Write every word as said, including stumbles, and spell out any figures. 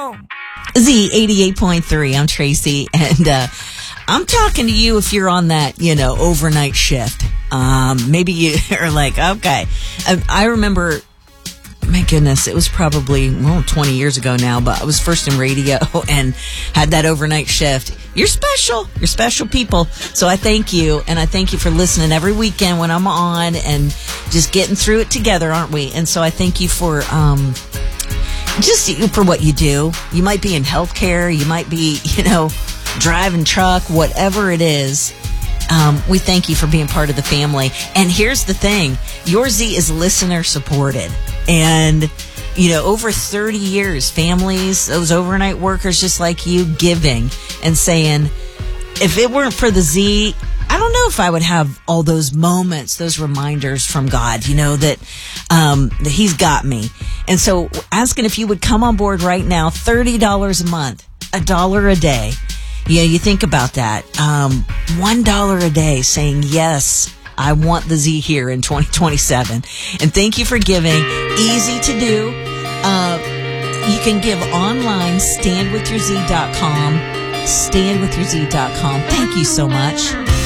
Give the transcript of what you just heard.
Z eighty-eight point three. I'm Tracy, and uh, I'm talking to you if you're on that, you know, overnight shift. Um, maybe you are like, okay. I, I remember, my goodness, it was probably, well, twenty years ago now, but I was first in radio and had that overnight shift. You're special. You're special people. So I thank you, and I thank you for listening every weekend when I'm on and just getting through it together, aren't we? And so I thank you for... Um, Just for what you do. You might be in healthcare. You might be, you know, driving truck, whatever it is. Um, we thank you for being part of the family. And here's the thing. Your Z is listener supported. And, you know, over thirty years, families, those overnight workers just like you, giving and saying, if it weren't for the Z, I don't know if I would have all those moments, those reminders from God, you know, that, um, that He's got me. And so asking if you would come on board right now, thirty dollars a month, a dollar a day. Yeah, you think about that. Um, one dollar a day saying, yes, I want the Z here in twenty twenty-seven. And thank you for giving. Easy to do. Uh, you can give online, stand with your z dot com. stand with your z dot com. Thank you so much.